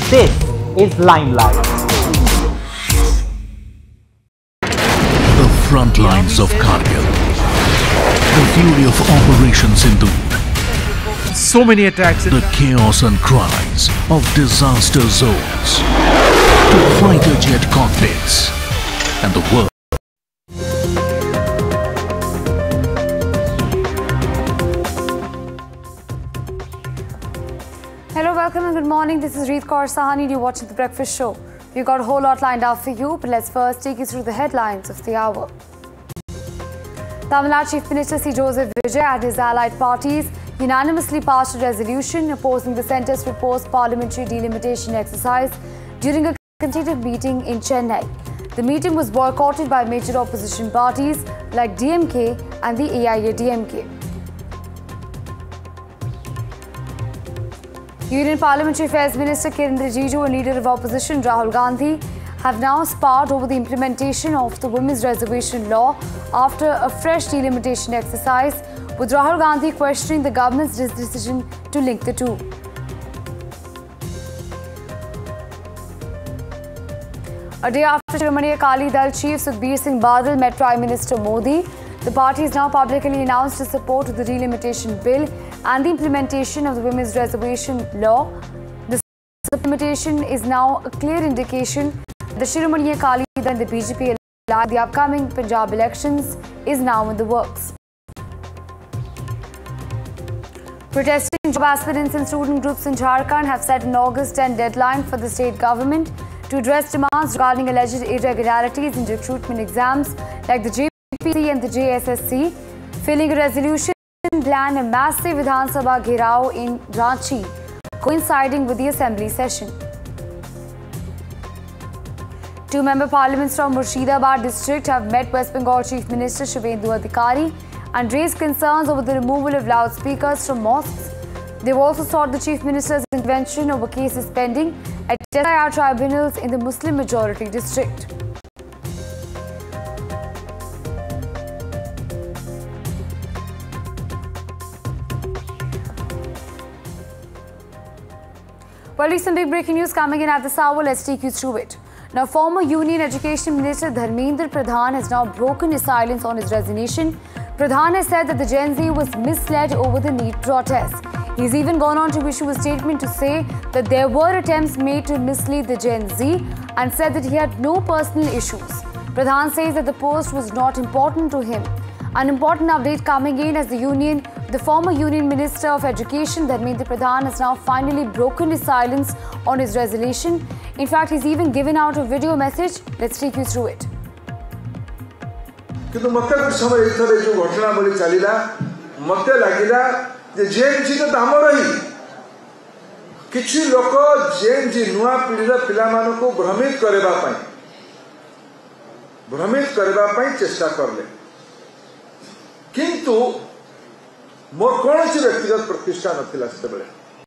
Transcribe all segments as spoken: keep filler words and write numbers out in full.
This is Limelight. The front lines of Kargil. The fury of Operation Sindoor. So many attacks. The chaos and cries of disaster zones. To fighter jet cockpits. And the world. Hello, welcome and good morning. This is Reet Kaur Sahani. You're watching The Breakfast Show. We've got a whole lot lined up for you, but let's first take you through the headlines of the hour. Tamil Nadu Chief Minister C. Joseph Vijay and his allied parties unanimously passed a resolution opposing the Centre's proposed parliamentary delimitation exercise during a consultative meeting in Chennai. The meeting was boycotted by major opposition parties like D M K and the A I A D M K. Union Parliamentary Affairs Minister Kiren Rijiju and Leader of Opposition Rahul Gandhi have now sparred over the implementation of the Women's Reservation Law after a fresh delimitation exercise, with Rahul Gandhi questioning the government's decision to link the two. A day after Shiromani Akali Dal Chief Sukhbir Singh Badal met Prime Minister Modi, the party has now publicly announced its support to the delimitation bill and the implementation of the Women's Reservation Law. This implementation is now a clear indication that the Shiromani Akali Dal and the B J P alliance in the upcoming Punjab elections is now in the works. Protesting job aspirants and student groups in Jharkhand have set an August tenth deadline for the state government to address demands regarding alleged irregularities in recruitment exams like the J P C and the J S S C, filing a resolution plan a massive Vidhan Sabha Ghirao in Ranchi, coinciding with the assembly session. Two member parliaments from Murshidabad district have met West Bengal Chief Minister Shubhendu Adhikari and raised concerns over the removal of loudspeakers from mosques. They've also sought the Chief Minister's intervention over cases pending at S I R tribunals in the Muslim majority district. Well, recent big breaking news coming in at this hour. Let's take you through it. Now, former Union Education Minister Dharmendra Pradhan has now broken his silence on his resignation. Pradhan has said that the Gen Z was misled over the NEET protest. He's even gone on to issue a statement to say that there were attempts made to mislead the Gen Z and said that he had no personal issues. Pradhan says that the post was not important to him. An important update coming in as the union, the former Union Minister of Education, Dharmendra Pradhan, has now finally broken his silence on his resignation. In fact, he's even given out a video message. Let's take you through it. किंतु मत समय एथरे जो घटना बली चलीला मत लागिला जे जेन जी तो आमर ही किछि लोक जेन जी नुआ पीढ़ीर पिला मानको को भ्रमित करबा पई भ्रमित करबा पई चेष्टा करले किंतु मोर कोनसी व्यक्तिगत प्रतिष्ठा नथिला सेबले.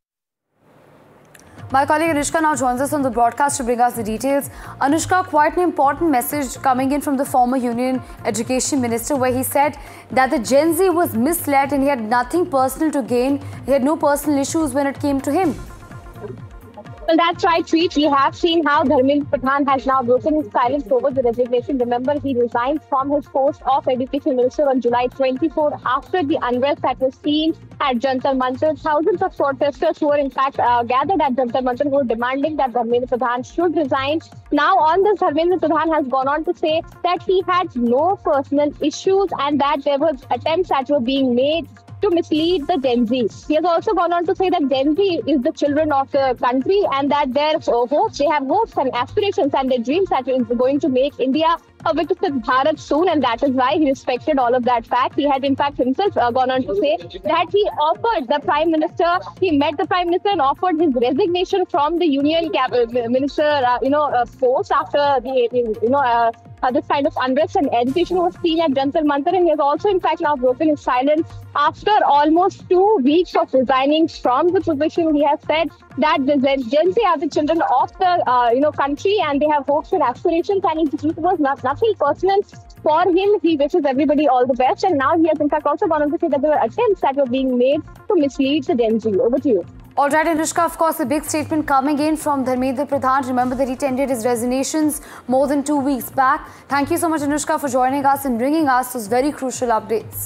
My colleague Anushka now joins us on the broadcast to bring us the details. Anushka, quite an important message coming in from the former Union Education Minister, where he said that the Gen Z was misled and he had nothing personal to gain. He had no personal issues when it came to him. Well, that's right, Preet. We have seen how Dharmendra Pradhan has now broken his silence over the resignation. Remember, he resigned from his post of Education Minister on July twenty-fourth after the unrest that was seen at Jantar Mantar. Thousands of protesters who were in fact uh, gathered at Jantar Mantar were demanding that Dharmendra Pradhan should resign. Now on this, Dharmendra Pradhan has gone on to say that he had no personal issues and that there were attempts that were being made to mislead the Gen Z. He has also gone on to say that Gen Z is the children of the country and that their hopes, they have hopes and aspirations and their dreams that is going to make India a Viksit Bharat soon, and that is why he respected all of that fact. He had in fact himself uh, gone on to say that he offered the Prime Minister, he met the Prime Minister and offered his resignation from the Union Minister, uh, you know, uh, post after the, you know, uh, uh, this kind of unrest and agitation was seen at Jantar Mantar, and he has also in fact now broken his silence after almost two weeks of resigning from the position. He has said that the Gen Z are the children of the uh, you know country and they have hopes and aspirations, and it was not, nothing personal for him. He wishes everybody all the best, and now he has in fact also gone on to say that there were attempts that were being made to mislead the Gen Z. Over to you. All right, Anushka, of course, a big statement coming in from Dharmendra Pradhan. Remember that he tendered his resignations more than two weeks back. Thank you so much, Anushka, for joining us and bringing us those very crucial updates.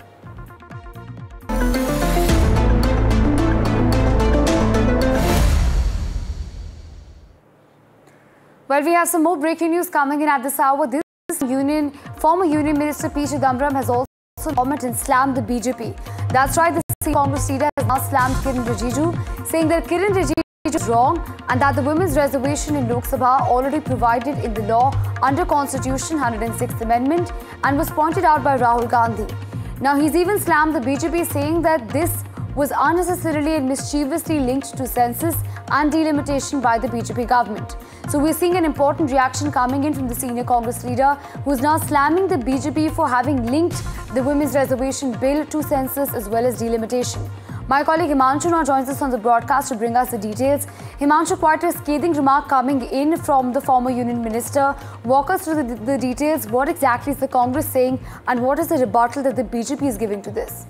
Well, we have some more breaking news coming in at this hour. This union, former Union Minister P. Chidambaram has also commented and slammed the B J P. That's right, the Congress leader has now slammed Kiren Rijiju, saying that Kiren Rijiju is wrong and that the women's reservation in Lok Sabha already provided in the law under Constitution one hundred sixth Amendment and was pointed out by Rahul Gandhi. Now, he's even slammed the B J P, saying that this was unnecessarily and mischievously linked to census and delimitation by the B J P government. So we're seeing an important reaction coming in from the senior Congress leader, who's now slamming the B J P for having linked the women's reservation bill to census as well as delimitation. My colleague Himanshu now joins us on the broadcast to bring us the details. Himanshu, quite a scathing remark coming in from the former union minister. Walk us through the, the details. What exactly is the Congress saying and what is the rebuttal that the B J P is giving to this?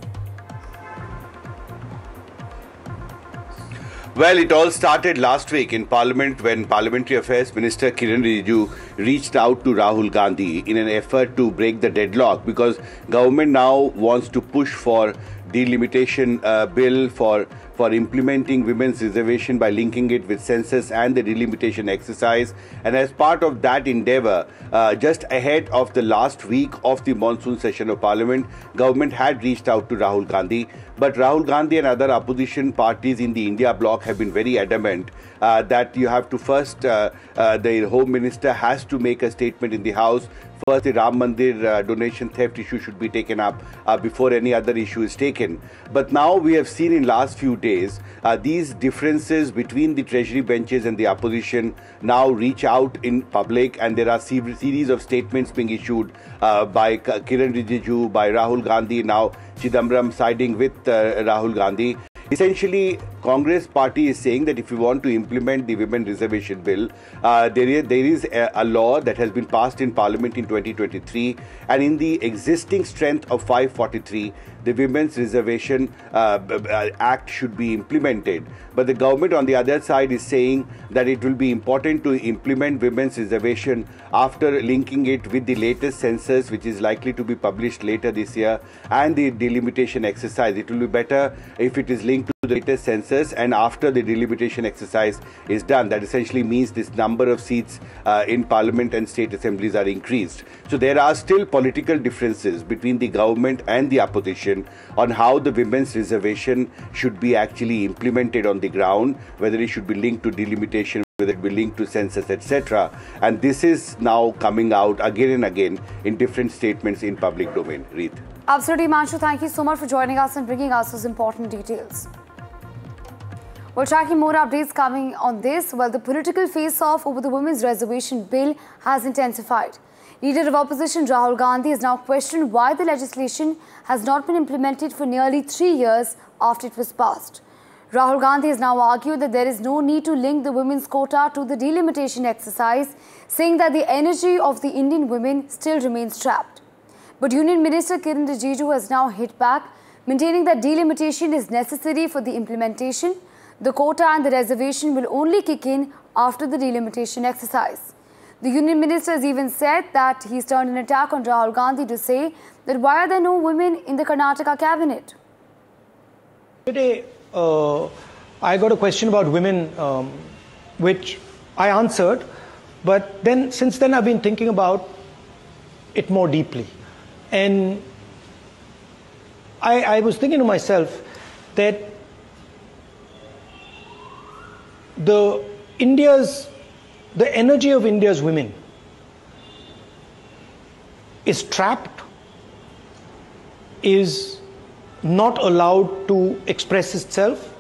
Well, it all started last week in Parliament when Parliamentary Affairs Minister Kiren Rijiju reached out to Rahul Gandhi in an effort to break the deadlock, because government now wants to push for delimitation uh, bill for for implementing women's reservation by linking it with census and the delimitation exercise. And as part of that endeavor, uh, just ahead of the last week of the monsoon session of Parliament, government had reached out to Rahul Gandhi. But Rahul Gandhi and other opposition parties in the India bloc have been very adamant uh, that you have to first, uh, uh, the Home Minister has to make a statement in the House. First, the Ram Mandir uh, donation theft issue should be taken up uh, before any other issue is taken. But now we have seen in last few days, uh, these differences between the Treasury benches and the opposition now reach out in public, and there are a series of statements being issued uh, by Kiren Rijiju, by Rahul Gandhi, now Chidambaram siding with uh, Rahul Gandhi. Essentially, Congress party is saying that if you want to implement the women reservation bill, uh, there is, there is a, a law that has been passed in Parliament in twenty twenty-three, and in the existing strength of five forty-three, the Women's Reservation uh, Act should be implemented. But the government on the other side is saying that it will be important to implement women's reservation after linking it with the latest census, which is likely to be published later this year, and the delimitation exercise. It will be better if it is linked to the latest census and after the delimitation exercise is done. That essentially means this number of seats uh, in Parliament and state assemblies are increased. So there are still political differences between the government and the opposition on how the women's reservation should be actually implemented on the ground, whether it should be linked to delimitation, whether it be linked to census, et cetera. And this is now coming out again and again in different statements in public domain. Reet. Absolutely, Himanshu. Thank you so much for joining us and bringing us those important details. We're tracking more updates coming on this. Well, the political face-off over the women's reservation bill has intensified. Leader of opposition Rahul Gandhi has now questioned why the legislation has not been implemented for nearly three years after it was passed. Rahul Gandhi has now argued that there is no need to link the women's quota to the delimitation exercise, saying that the energy of the Indian women still remains trapped. But Union Minister Kiren Rijiju has now hit back, maintaining that delimitation is necessary for the implementation. The quota and the reservation will only kick in after the delimitation exercise. The Union Minister has even said that he's turned an attack on Rahul Gandhi to say that why are there no women in the Karnataka cabinet? Today, uh, I got a question about women, um, which I answered, but then since then I've been thinking about it more deeply. And I, I was thinking to myself that the India's, the energy of India's women is trapped, is not allowed to express itself,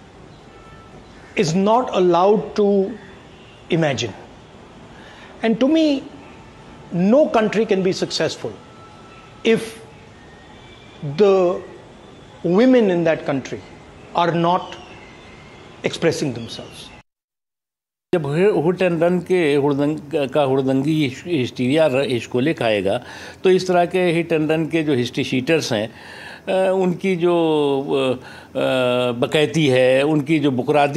is not allowed to imagine. And to me, no country can be successful if the women in that country are not expressing themselves. जब हुट and run के हुड़दंग का हुड़दंगी hysteria इसको ले खाएगा तो इस तरह के हिट एंड रन के जो हिस्ट्री शीटर्स हैं उनकी जो बकैती है, उनकी जो बुकराती